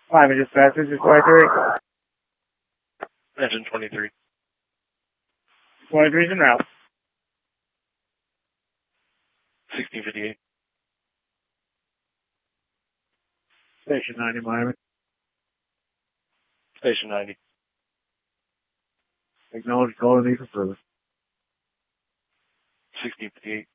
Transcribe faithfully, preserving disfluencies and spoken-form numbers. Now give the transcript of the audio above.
Five and dispatch, this is twenty-three. Engine twenty-three. twenty-three's en route. sixteen fifty-eight. Station ninety, Miami. Station ninety. Acknowledge call and need for service. sixteen fifty-eight.